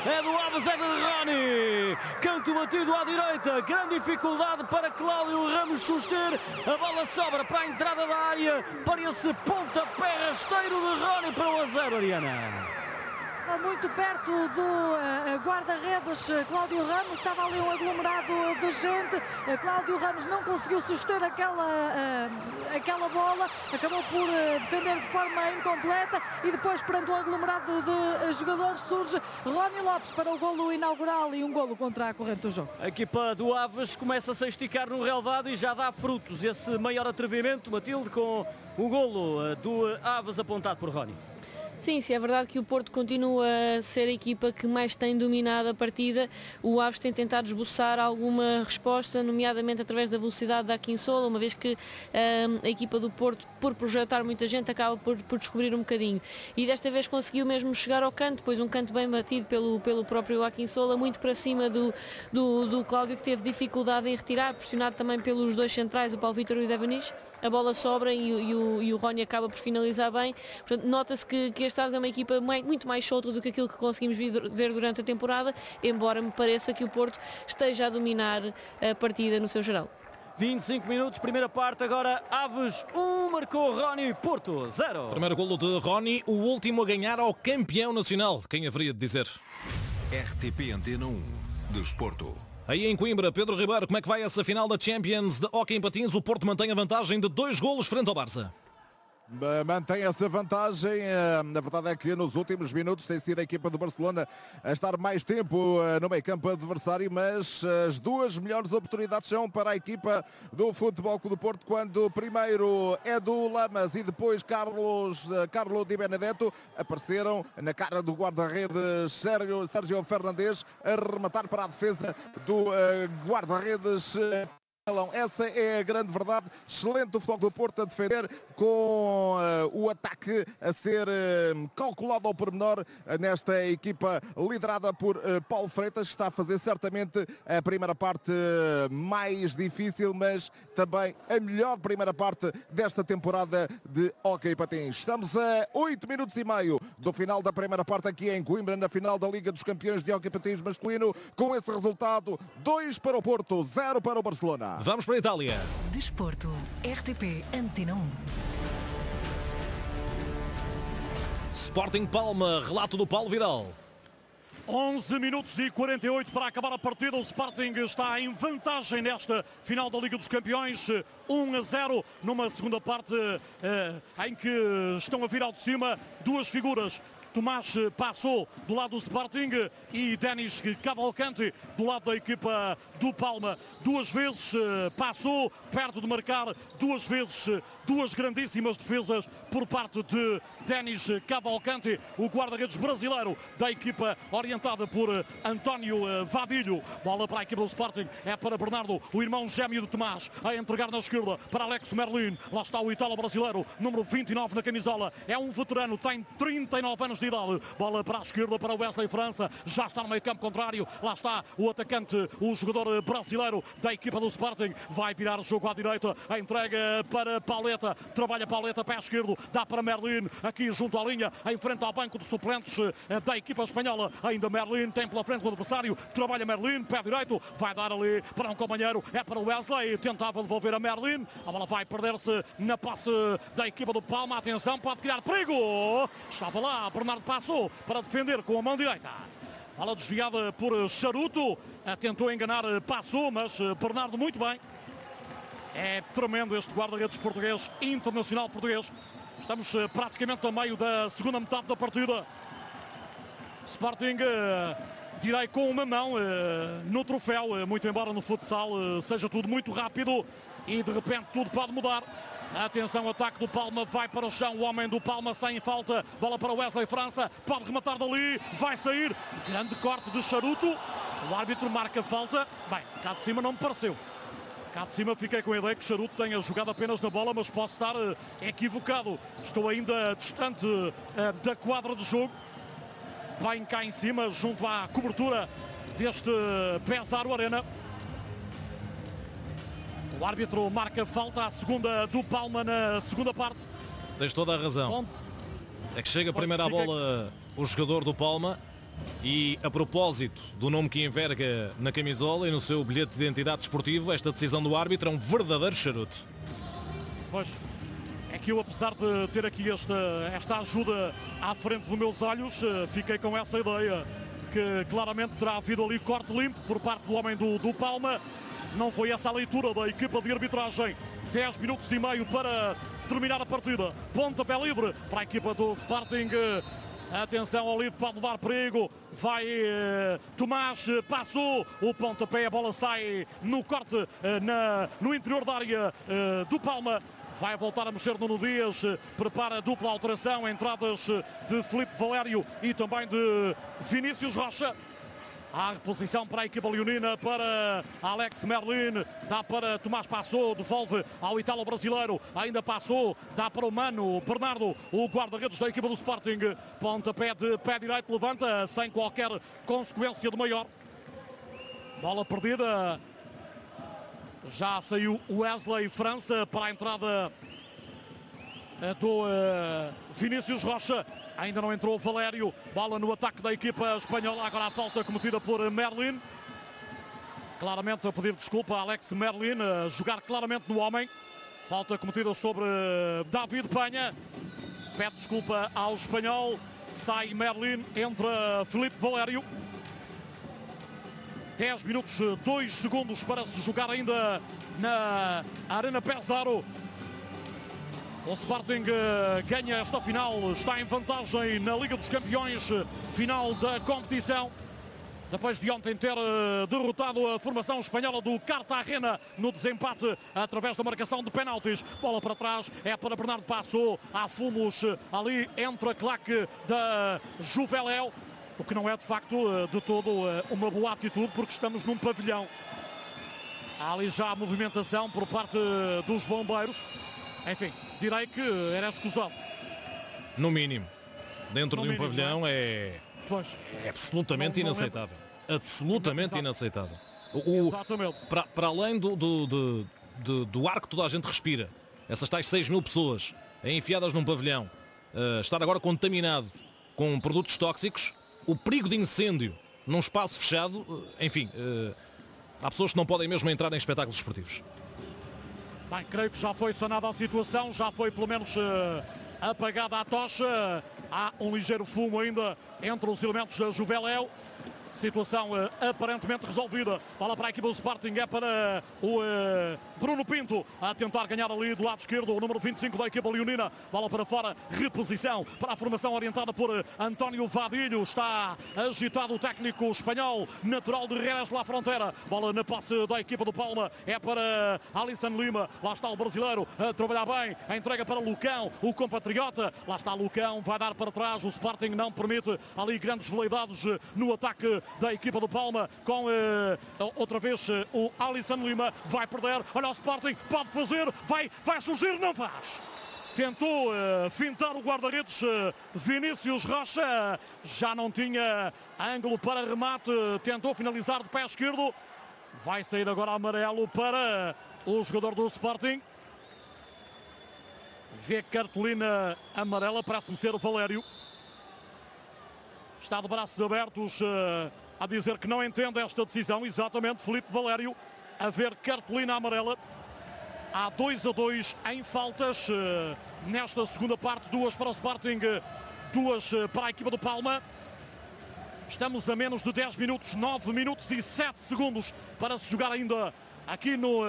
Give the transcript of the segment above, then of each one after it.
é do Aves, é de Rony. Canto batido à direita, grande dificuldade para Cláudio Ramos suster. A bola sobra para a entrada da área, para esse pontapé rasteiro de Rony para o 1-0, Ariana. Muito perto do guarda-redes Cláudio Ramos, estava ali um aglomerado de gente. Cláudio Ramos não conseguiu suster aquela bola, acabou por defender de forma incompleta e depois, perante um aglomerado de jogadores, surge Rony Lopes para o golo inaugural e um golo contra a corrente do jogo. A equipa do Aves começa-se a esticar no relvado e já dá frutos esse maior atrevimento, Matilde, com o golo do Aves apontado por Rony. Sim, é verdade que o Porto continua a ser a equipa que mais tem dominado a partida. O Aves tem tentado esboçar alguma resposta, nomeadamente através da velocidade da Akinsola, uma vez que a equipa do Porto, por projetar muita gente, acaba por descobrir um bocadinho. E desta vez conseguiu mesmo chegar ao canto, depois um canto bem batido pelo próprio Akinsola, muito para cima do Cláudio, que teve dificuldade em retirar, pressionado também pelos dois centrais, o Paulo Vítor e o Devanis. A bola sobra e o Rony acaba por finalizar bem. Portanto, nota-se que este Aves é uma equipa muito mais solta do que aquilo que conseguimos ver durante a temporada, embora me pareça que o Porto esteja a dominar a partida no seu geral. 25 minutos, primeira parte, agora Aves 1, marcou Rony, Porto 0. Primeiro golo de Rony, o último a ganhar ao campeão nacional. Quem haveria de dizer? RTP Antena 1, Desporto. Aí em Coimbra, Pedro Ribeiro, como é que vai essa final da Champions de Hóquei em Patins? O Porto mantém a vantagem de 2 golos frente ao Barça. Mantém essa vantagem. Na verdade é que nos últimos minutos tem sido a equipa do Barcelona a estar mais tempo no meio campo adversário, mas as duas melhores oportunidades são para a equipa do Futebol Clube do Porto, quando primeiro Edu Lamas e depois Carlos Di Benedetto apareceram na cara do guarda-redes Sérgio Fernandes a rematar para a defesa do guarda-redes. Essa é a grande verdade. Excelente o Futebol do Porto a defender, com o ataque a ser calculado ao pormenor nesta equipa liderada por Paulo Freitas, que está a fazer certamente a primeira parte mais difícil, mas também a melhor primeira parte desta temporada de Hóquei Patins. Estamos a 8 minutos e meio do final da primeira parte aqui em Coimbra, na final da Liga dos Campeões de Hóquei Patins masculino. Com esse resultado, 2 para o Porto, 0 para o Barcelona. Vamos para a Itália. Desporto, RTP Antena 1. Sporting Palma, relato do Paulo Vidal. 11 minutos e 48 para acabar a partida. O Sporting está em vantagem nesta final da Liga dos Campeões. 1-0 numa segunda parte em que estão a vir ao de cima duas figuras. Tomás Passou do lado do Sporting e Denis Cavalcante do lado da equipa do Palma. Duas vezes Passou, perto de marcar, duas vezes duas grandíssimas defesas por parte de Denis Cavalcante, o guarda-redes brasileiro da equipa orientada por António Vadilho. Bola para a equipa do Sporting, é para Bernardo, o irmão gêmeo de Tomás, a entregar na esquerda para Alex Merlin. Lá está o italo-brasileiro, número 29 na camisola, é um veterano, tem 39 anos de idade. Bola para a esquerda para Wesley França, já está no meio campo contrário. Lá está o atacante, o jogador brasileiro da equipa do Sporting, vai virar o jogo à direita, a entrega para Pauleta, trabalha Pauleta, pé esquerdo, dá para Merlin, aqui junto à linha, em frente ao banco de suplentes da equipa espanhola. Ainda Merlin tem pela frente o adversário, trabalha Merlin, pé direito, vai dar ali para um companheiro, é para Wesley, tentava devolver a Merlin, a bola vai perder-se na passe da equipa do Palma. Atenção, pode criar perigo, estava lá Bernardo Passou para defender com a mão direita. Bola desviada por Charuto, tentou enganar Passou, mas Bernardo muito bem. É tremendo este guarda-redes português, internacional português. Estamos praticamente a meio da segunda metade da partida. Sporting, direi com uma mão no troféu, muito embora no futsal seja tudo muito rápido e de repente tudo pode mudar. Atenção, ataque do Palma, vai para o chão, o homem do Palma sem falta, bola para Wesley França, pode rematar dali, vai sair, grande corte de Charuto, o árbitro marca falta. Bem, cá de cima não me pareceu. Cá de cima fiquei com a ideia que Charuto tenha jogado apenas na bola, mas posso estar equivocado. Estou ainda distante da quadra de jogo. Bem cá em cima, junto à cobertura deste Pesaro Arena. O árbitro marca falta, a segunda do Palma na segunda parte. Tens toda a razão. É que chega primeiro à bola o jogador do Palma E a propósito do nome que enverga na camisola e no seu bilhete de identidade desportivo, esta decisão do árbitro é um verdadeiro charuto. Pois, é que eu, apesar de ter aqui esta ajuda à frente dos meus olhos, fiquei com essa ideia que claramente terá havido ali corte limpo por parte do homem do Palma. Não foi essa a leitura da equipa de arbitragem. 10 minutos e meio para terminar a partida. Pontapé livre para a equipa do Sporting. Atenção ao livre, pode levar perigo. Vai Tomás, passou o pontapé, a bola sai no corte no interior da área do Palma. Vai voltar a mexer Nuno Dias, prepara a dupla alteração, entradas de Filipe Valério e também de Vinícius Rocha. A reposição para a equipa leonina, para Alex Merlin, dá para Tomás, passou, devolve ao italo-brasileiro, ainda passou, dá para o Mano Bernardo, o guarda-redes da equipa do Sporting. Pontapé de pé direito, levanta sem qualquer consequência de maior. Bola perdida. Já saiu Wesley França para a entrada do Vinícius Rocha. Ainda não entrou Valério. Bola no ataque da equipa espanhola. Agora a falta cometida por Merlin. Claramente a pedir desculpa a Alex Merlin. A jogar claramente no homem. Falta cometida sobre David Penha. Pede desculpa ao espanhol. Sai Merlin. Entra Filipe Valério. 10 minutos, 2 segundos para se jogar ainda na Arena Pesaro. O Sporting ganha esta final, está em vantagem na Liga dos Campeões, final da competição. Depois de ontem ter derrotado a formação espanhola do Cartagena no desempate através da marcação de penaltis. Bola para trás, é para Bernardo, passou. Há fumos ali entre a claque da Juveléu. O que não é de facto de todo uma boa atitude, porque estamos num pavilhão. Há ali já a movimentação por parte dos bombeiros. Enfim, direi que era escusado. No mínimo. Dentro de um pavilhão é absolutamente inaceitável. Absolutamente inaceitável. Exatamente. Para além do ar que toda a gente respira, essas tais 6 mil pessoas enfiadas num pavilhão, estar agora contaminado com produtos tóxicos, o perigo de incêndio num espaço fechado, enfim, há pessoas que não podem mesmo entrar em espetáculos esportivos. Bem, creio que já foi sanada a situação, já foi pelo menos apagada a tocha. Há um ligeiro fumo ainda entre os elementos da Juveléu. Situação aparentemente resolvida. Bola para a equipa do Sporting, é para o Bruno Pinto a tentar ganhar ali do lado esquerdo, o número 25 da equipa leonina. Bola para fora, reposição para a formação orientada por António Vadilho. Está agitado o técnico espanhol, natural de Jerez La Frontera. Bola na posse da equipa do Palma, é para Alisson Lima. Lá está o brasileiro a trabalhar bem, a entrega para Lucão, o compatriota. Lá está Lucão, vai dar para trás. O Sporting não permite ali grandes veleidades no ataque da equipa do Palma, com outra vez o Alisson Lima. Vai perder, olha o Sporting, pode fazer, vai surgir, não faz. Tentou fintar o guarda-redes Vinícius Rocha, já não tinha ângulo para remate, tentou finalizar de pé esquerdo. Vai sair agora amarelo para o jogador do Sporting. Vê cartolina amarela, parece-me ser o Valério. Está de braços abertos a dizer que não entende esta decisão. Exatamente, Filipe Valério a ver cartolina amarela. Há 2-2 em faltas nesta segunda parte. 2 para o Sporting, 2 para a equipa do Palma. Estamos a menos de 10 minutos, 9 minutos e 7 segundos para se jogar ainda aqui no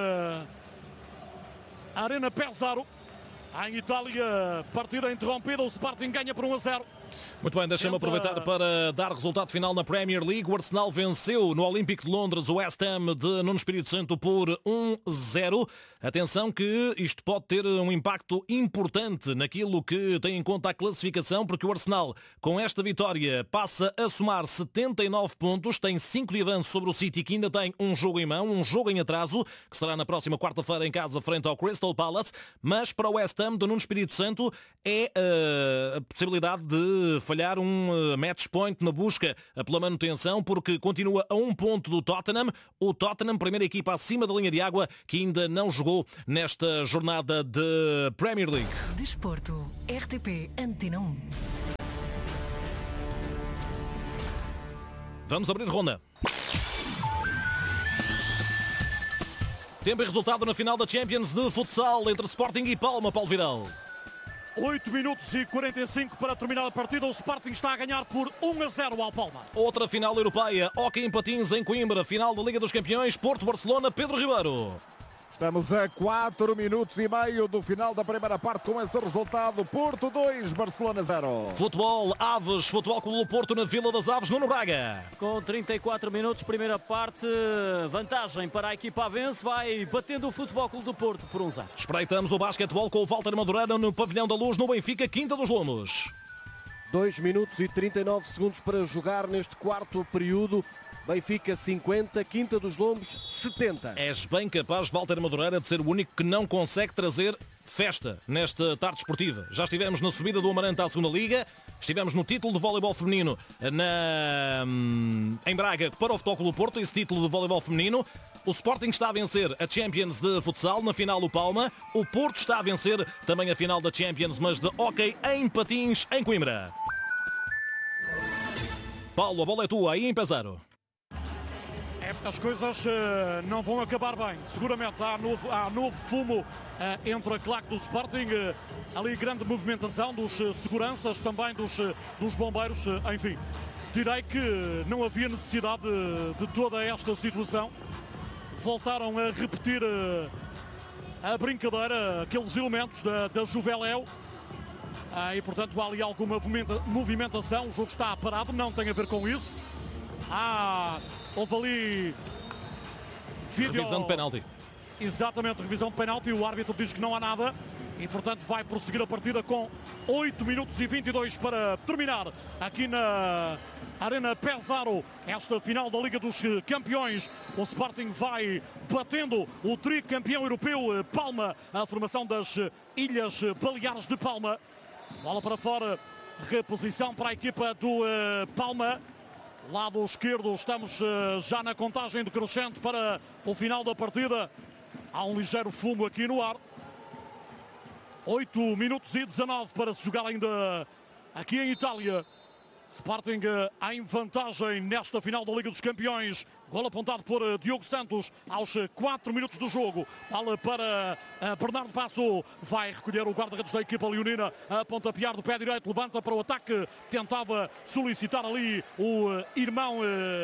Arena Pesaro. Em Itália, partida interrompida, o Sporting ganha por 1-0. Muito bem, deixa-me aproveitar para dar resultado final na Premier League. O Arsenal venceu no Olímpico de Londres o West Ham de Nuno Espírito Santo por 1-0. Atenção que isto pode ter um impacto importante naquilo que tem em conta a classificação, porque o Arsenal, com esta vitória, passa a somar 79 pontos, tem 5 de avanço sobre o City, que ainda tem um jogo em mão, um jogo em atraso, que será na próxima quarta-feira em casa frente ao Crystal Palace, mas para o West Ham de Nuno Espírito Santo é a possibilidade de falhar um match point na busca pela manutenção, porque continua a 1 ponto do Tottenham. O Tottenham, primeira equipa acima da linha de água, que ainda não jogou nesta jornada de Premier League. Desporto, RTP Antena 1. Vamos abrir ronda. Tempo e resultado na final da Champions de futsal entre Sporting e Palma, Paulo Vidal. 8 minutos e 45 para terminar a partida. O Sporting está a ganhar por 1-0 ao Palma. Outra final europeia. Hóquei em patins em Coimbra. Final da Liga dos Campeões. Porto-Barcelona. Pedro Ribeiro. Estamos a 4 minutos e meio do final da primeira parte com esse resultado. Porto 2, Barcelona 0. Futebol, Aves, Futebol Clube do Porto na Vila das Aves, Nuno Braga. Com 34 minutos, primeira parte, vantagem para a equipa avense, vai batendo o Futebol Clube do Porto por 1-0. Espreitamos o basquetebol com o Walter Madurano no Pavilhão da Luz, no Benfica, Quinta dos Lomos. 2 minutos e 39 segundos para jogar neste quarto período. Benfica 50, Quinta dos Lombos 70. És bem capaz, Walter Madureira, de ser o único que não consegue trazer festa nesta tarde esportiva. Já estivemos na subida do Amarante à segunda Liga, estivemos no título de voleibol feminino em Braga para o Futebol Clube do Porto, esse título de voleibol feminino. O Sporting está a vencer a Champions de futsal, na final o Palma. O Porto está a vencer também a final da Champions, mas de hóquei em patins em Coimbra. Paulo, a bola é tua, aí em Pesaro. As coisas não vão acabar bem. Seguramente há novo fumo entre a claque do Sporting. Ali grande movimentação dos seguranças, também dos bombeiros. Enfim, direi que não havia necessidade de toda esta situação. Voltaram a repetir a brincadeira, aqueles elementos da Juveléu. E portanto há ali alguma movimentação. O jogo está parado, não tem a ver com isso. Houve ali revisão de penalti. Exatamente, revisão de penalti. O árbitro diz que não há nada e portanto vai prosseguir a partida com 8 minutos e 22 para terminar aqui na Arena Pesaro esta final da Liga dos Campeões. O Sporting vai batendo o tricampeão europeu Palma, a formação das Ilhas Baleares de Palma. Bola para fora, reposição para a equipa do Palma. Lado esquerdo, estamos já na contagem decrescente para o final da partida. Há um ligeiro fumo aqui no ar. 8 minutos e 19 para se jogar ainda aqui em Itália. Sporting em vantagem nesta final da Liga dos Campeões. Gol apontado por Diogo Santos aos 4 minutos do jogo. Bola para Bernardo Passo. Vai recolher o guarda-redes da equipa leonina. A pontapear do pé direito. Levanta para o ataque. Tentava solicitar ali o irmão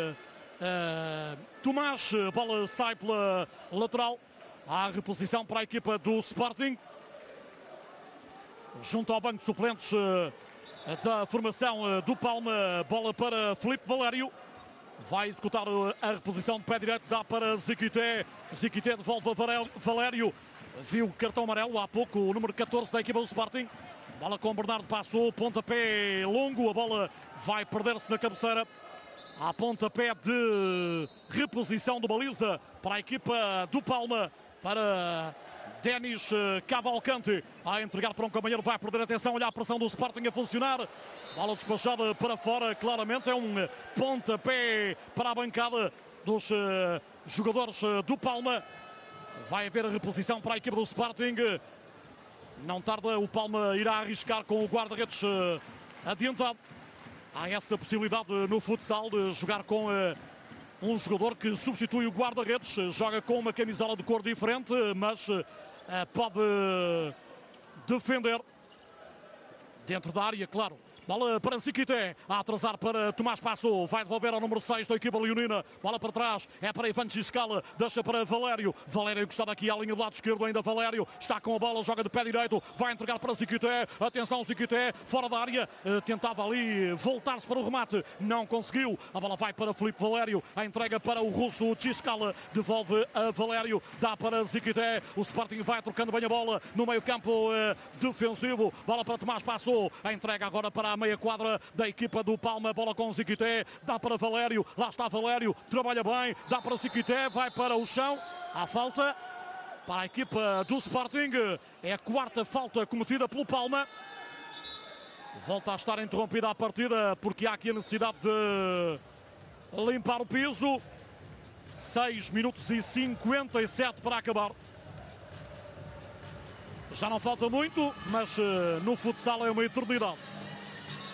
Tomás. Bola sai pela lateral. Há reposição para a equipa do Sporting. Junto ao banco de suplentes da formação do Palma. Bola para Filipe Valério. Vai executar a reposição de pé direito. Dá para Ziquité. Ziquité devolve a Valério. Viu o cartão amarelo há pouco, o número 14 da equipa do Sporting. Bola com Bernardo Passou. Pontapé longo. A bola vai perder-se na cabeceira. Há pontapé de reposição de baliza para a equipa do Palma. Para Denis Cavalcante a entregar para um companheiro, vai perder atenção, olha a pressão do Sporting a funcionar. Bola despachada para fora, claramente é um pontapé para a bancada dos jogadores do Palma. Vai haver a reposição para a equipe do Sporting. Não tarda, o Palma irá arriscar com o guarda-redes adiantado. Há essa possibilidade no futsal de jogar com um jogador que substitui o guarda-redes, joga com uma camisola de cor diferente, mas pode defender dentro da área, claro. Bola para Ziquité, a atrasar para Tomás Passo, vai devolver ao número 6 da equipa leonina. Bola para trás, é para Ivan Giscala, deixa para Valério. Valério que está daqui à linha do lado esquerdo, ainda Valério está com a bola, joga de pé direito, vai entregar para Ziquité. Atenção, Ziquité, fora da área, tentava ali voltar-se para o remate, não conseguiu. A bola vai para Filipe Valério, a entrega para o russo Giscala, devolve a Valério, dá para Ziquité. O Sporting vai trocando bem a bola no meio campo defensivo. Bola para Tomás Passo, a entrega agora para a meia quadra da equipa do Palma. Bola com Ziquité, dá para Valério, lá está Valério, trabalha bem, dá para Ziquité, vai para o chão. Há falta para a equipa do Sporting, é a quarta falta cometida pelo Palma. Volta a estar interrompida a partida porque há aqui a necessidade de limpar o piso. 6 minutos e 57 para acabar. Já não falta muito, mas no futsal é uma eternidade.